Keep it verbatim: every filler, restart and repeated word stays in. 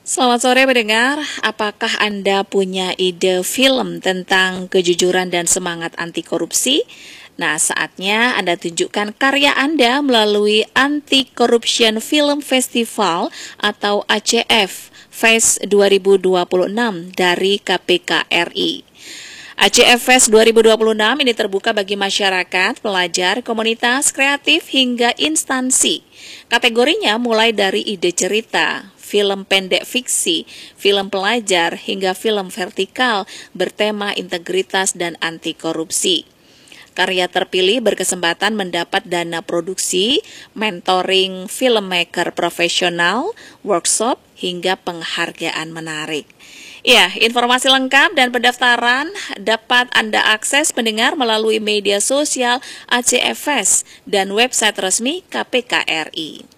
Selamat sore pendengar, apakah Anda punya ide film tentang kejujuran dan semangat anti korupsi? Nah, saatnya Anda tunjukkan karya Anda melalui Anti Corruption Film Festival atau A C F Fest dua ribu dua puluh enam dari K P K R I. A C F Fest dua ribu dua puluh enam ini terbuka bagi masyarakat, pelajar, komunitas, kreatif, hingga instansi. Kategorinya mulai dari ide cerita, film pendek fiksi, film pelajar, hingga film vertikal bertema integritas dan anti korupsi. Karya terpilih berkesempatan mendapat dana produksi, mentoring filmmaker profesional, workshop, hingga penghargaan menarik. Ya, informasi lengkap dan pendaftaran dapat Anda akses pendengar melalui media sosial A C F Fest dan website resmi K P K R I.